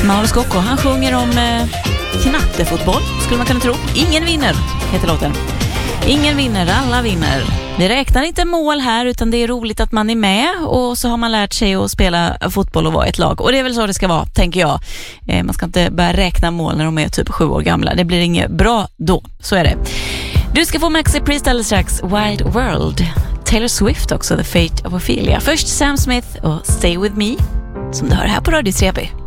Mauro Scocco, han sjunger om knattefotboll, skulle man kunna tro. Ingen vinner, heter låten. Ingen vinner, alla vinner. Vi räknar inte mål här, utan det är roligt att man är med. Och så har man lärt sig att spela fotboll och vara ett lag. Och det är väl så det ska vara, tänker jag. Man ska inte börja räkna mål när de är typ 7 år gamla. Det blir inget bra då, så är det. Du ska få Maxi Priest alldeles strax, Wild World. Taylor Swift också, The Fate of Ophelia. Först Sam Smith och Stay With Me, som du hör här på Radio 3B.